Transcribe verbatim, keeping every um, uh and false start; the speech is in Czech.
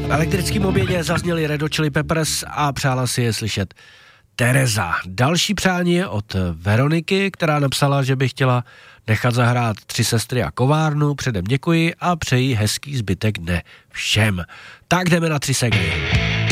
V elektrickém obědě zazněli Red Hot Chili Peppers a přála si je slyšet Tereza. Další přání je od Veroniky, která napsala, že by chtěla nechat zahrát Tři sestry a kovárnu. Předem děkuji a přeji hezký zbytek dne všem. Tak jdeme na tři segny.